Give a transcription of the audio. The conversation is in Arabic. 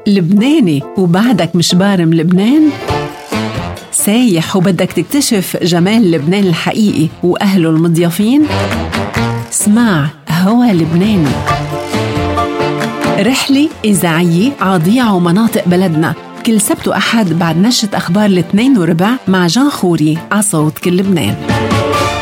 لبناني وبعدك مش بارم لبنان؟ سايح وبدك تكتشف جمال لبنان الحقيقي وأهله المضيافين؟ اسمع هوا لبناني، رحلة إذاعية عضيع ومناطق بلدنا، كل سبت وأحد بعد نشرة أخبار 2:15 مع جان خوري على صوت كل لبنان.